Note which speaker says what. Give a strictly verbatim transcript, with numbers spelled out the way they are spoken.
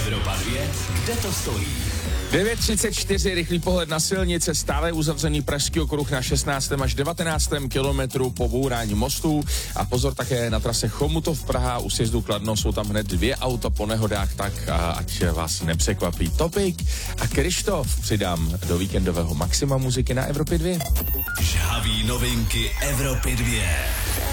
Speaker 1: Evropa dvě, kde to stojí?
Speaker 2: devět třicet čtyři, rychlý pohled na silnice, stále uzavřený Pražský okruh na šestnáctém až devatenáctém kilometru po bourání mostů a pozor také na trase Chomutov Praha u sjezdu Kladno jsou tam hned dvě auta po nehodách, tak ať vás nepřekvapí Topik a Krištof přidám do víkendového maxima muziky na Evropě dvě.
Speaker 1: Žhavý novinky Evropy dvě.